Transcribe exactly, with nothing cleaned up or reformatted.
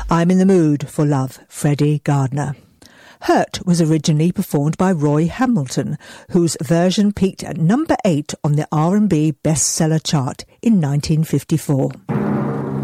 I'm in the Mood for Love, Freddie Gardner. Hurt was originally performed by Roy Hamilton, whose version peaked at number eight on the R and B bestseller chart in nineteen fifty-four.